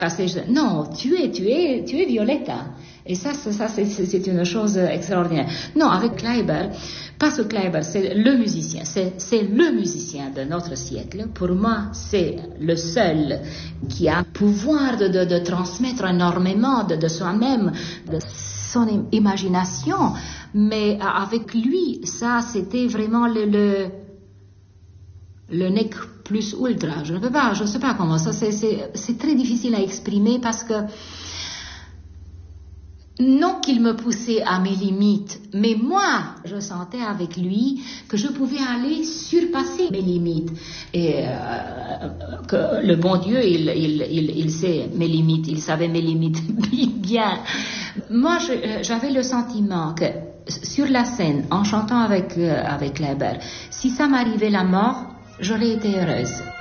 Parce que non, tu es Violetta. Et ça, c'est une chose extraordinaire. Non, avec Kleiber, parce que Kleiber, c'est le musicien, c'est le musicien de notre siècle. Pour moi, c'est le seul qui a le pouvoir de transmettre énormément de soi-même, de son imagination. Mais avec lui, ça, c'était vraiment le nec plus ultra. Je ne sais pas comment ça, c'est très difficile à exprimer parce que non qu'il me poussait à mes limites, mais moi, je sentais avec lui que je pouvais aller surpasser mes limites. Et que le bon Dieu, il sait mes limites, il savait mes limites bien. Moi, j'avais le sentiment que sur la scène, en chantant avec Kleiber, si ça m'arrivait la mort, j'aurais été heureuse.